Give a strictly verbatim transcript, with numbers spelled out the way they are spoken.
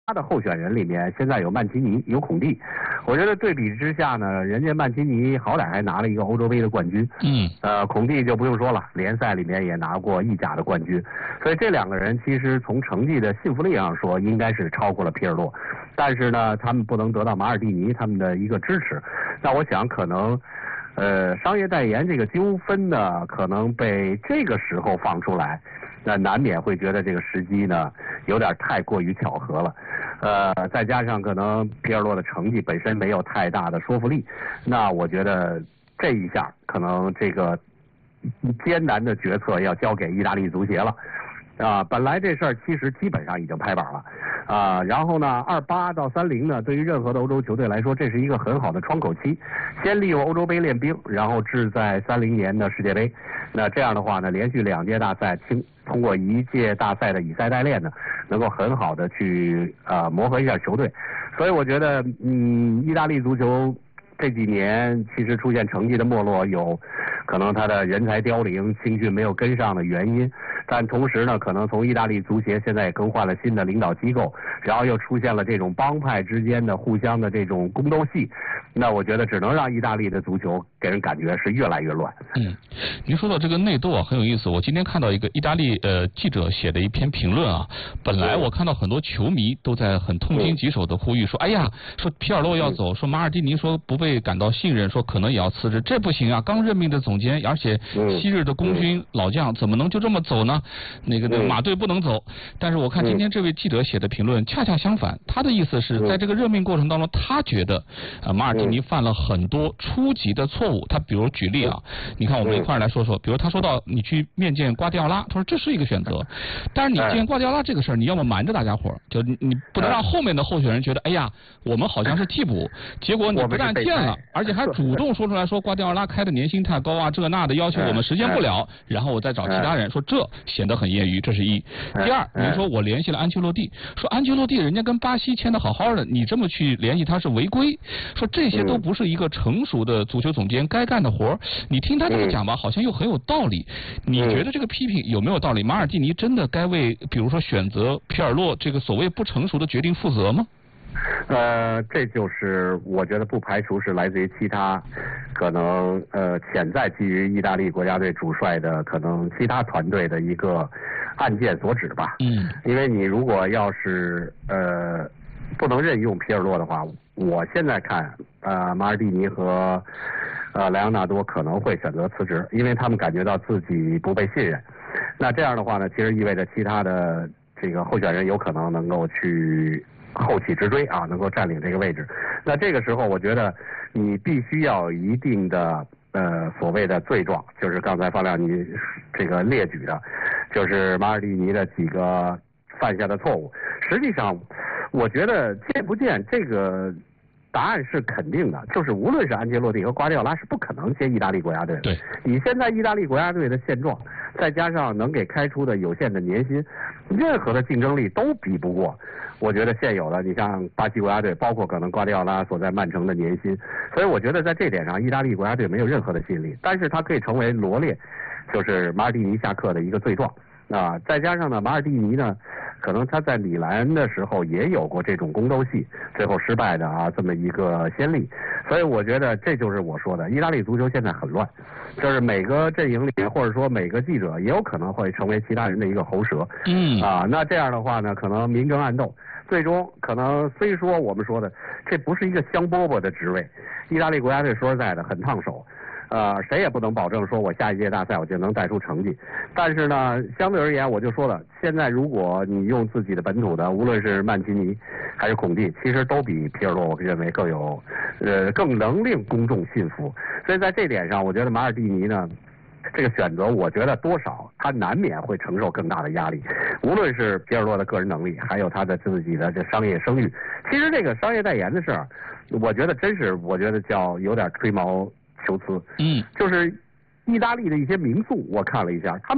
他的候选人里面现在有曼奇尼，有孔蒂。我觉得对比之下呢，人家曼奇尼好歹还拿了一个欧洲杯的冠军， 嗯， 呃，孔蒂就不用说了，联赛里面也拿过意甲的冠军，所以这两个人其实从成绩的信服力上说，应该是超过了皮尔洛，但是呢，他们不能得到马尔蒂尼他们的一个支持。那我想可能。呃，商业代言这个纠纷呢，可能被这个时候放出来，那难免会觉得这个时机呢有点太过于巧合了。呃，再加上可能皮尔洛的成绩本身没有太大的说服力，那我觉得这一下可能这个艰难的决策要交给意大利足协了。啊，本来这事儿其实基本上已经拍板了，啊，然后呢，二八到三零呢，对于任何的欧洲球队来说，这是一个很好的窗口期，先利用欧洲杯练兵，然后志在三零年的世界杯。那这样的话呢，连续两届大赛，通通过一届大赛的以赛代练呢，能够很好的去啊磨合一下球队。所以我觉得，嗯，意大利足球这几年其实出现成绩的没落，有可能他的人才凋零、青训没有跟上的原因。但同时呢，可能从意大利足协现在也更换了新的领导机构，然后又出现了这种帮派之间的互相的这种宫斗戏，那我觉得只能让意大利的足球给人感觉是越来越乱。 嗯，您说到这个内斗啊，很有意思。我今天看到一个意大利呃记者写的一篇评论啊，本来我看到很多球迷都在很痛心疾首的呼吁说，哎呀，说皮尔洛要走，说马尔蒂尼说不被感到信任，说可能也要辞职，这不行啊！刚任命的总监，而且昔日的功勋老将，怎么能就这么走呢？那个那个马队不能走。但是我看今天这位记者写的评论恰恰相反，他的意思是在这个任命过程当中，他觉得啊马尔蒂尼犯了很多初级的错误。他比如举例啊，你看我们一块儿来说说，比如他说到你去面见瓜迪奥拉，他说这是一个选择，但是你见瓜迪奥拉这个事儿，你要么瞒着大家伙儿，就你不能让后面的候选人觉得，哎呀，我们好像是替补，结果你不但见了，而且还主动说出来说瓜迪奥拉开的年薪太高啊，这那的要求我们实现不了，然后我再找其他人说这显得很业余，这是一。第二，你说我联系了安切洛蒂，说安切洛蒂人家跟巴西签的好好的，你这么去联系他是违规，说这些都不是一个成熟的足球总监该干的活儿。你听他这么讲吧，好像又很有道理。你觉得这个批评有没有道理？马尔蒂尼真的该为比如说选择皮尔洛这个所谓不成熟的决定负责吗？ 呃，这就是我觉得不排除是来自于其他可能呃潜在基于意大利国家队主帅的可能其他团队的一个案件所指吧。 嗯， 因为你如果要是呃不能任用皮尔洛的话，我现在看呃马尔蒂尼和呃莱昂纳多可能会选择辞职，因为他们感觉到自己不被信任。那这样的话呢，其实意味着其他的这个候选人有可能能够去后起直追啊，能够占领这个位置。那这个时候，我觉得你必须要有一定的呃所谓的罪状，就是刚才方亮你这个列举的，就是马尔蒂尼的几个犯下的错误。实际上，我觉得见不见这个答案是肯定的，就是无论是安切洛蒂和瓜迪奥拉是不可能接意大利国家队的。 对， 以现在意大利国家队的现状，再加上能给开出的有限的年薪，任何的竞争力都比不过。我觉得现有的，你像巴西国家队，包括可能瓜迪奥拉所在曼城的年薪，所以我觉得在这点上，意大利国家队没有任何的吸引力。但是它可以成为罗列，就是马尔蒂尼下课的一个罪状啊。再加上呢，马尔蒂尼呢，可能他在米兰的时候也有过这种宫斗戏，最后失败的啊这么一个先例。所以我觉得这就是我说的，意大利足球现在很乱，就是每个阵营里面或者说每个记者也有可能会成为其他人的一个喉舌。 嗯啊，那这样的话呢，可能明争暗斗，最终可能虽说我们说的这不是一个香饽饽的职位，意大利国家队说实在的很烫手。呃，谁也不能保证说我下一届大赛我就能带出成绩，但是呢，相对而言，我就说了，现在如果你用自己的本土的，无论是曼奇尼还是孔蒂，其实都比皮尔洛我认为更有，呃，更能令公众信服。所以在这点上，我觉得马尔蒂尼呢，这个选择，我觉得多少他难免会承受更大的压力，无论是皮尔洛的个人能力，还有他的自己的这商业声誉。其实这个商业代言的事儿，我觉得真是，我觉得叫有点吹毛求疵。 嗯， 就是意大利的一些名宿，我看了一下，他们